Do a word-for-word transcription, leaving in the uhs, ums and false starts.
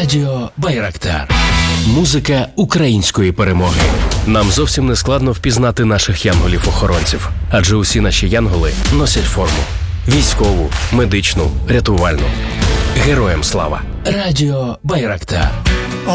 Радіо Байрактар. Музика української перемоги. Нам зовсім не складно впізнати наших янголів-охоронців, адже усі наші янголи носять форму. Військову, медичну, рятувальну. Героям слава. Радіо Байрактар.